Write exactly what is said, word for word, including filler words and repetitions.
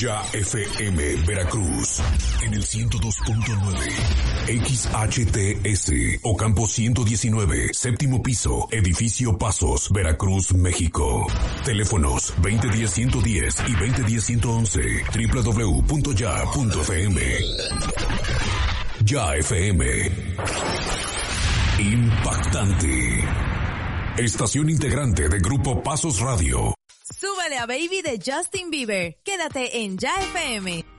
Ya F M Veracruz en el ciento dos punto nueve, X H T S Ocampo ciento diecinueve, séptimo piso, edificio Pasos, Veracruz, México. Teléfonos veinte diez ciento diez y veinte diez ciento once, doble u doble u doble u punto ya punto f m. Ya F M. Impactante. Estación integrante de Grupo Pasos Radio. Súbele a Baby de Justin Bieber. Quédate en Ya F M.